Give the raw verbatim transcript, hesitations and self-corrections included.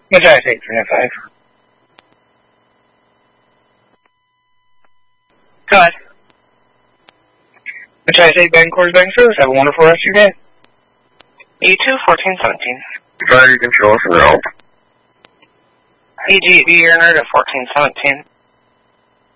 Matthias eight three nine five. Go ahead. Matthias eight Bank Corps Bank Service. Have a wonderful rest of your day. E two fourteen seventeen. Fire control for help. E G, be your nerd at fourteen seventeen.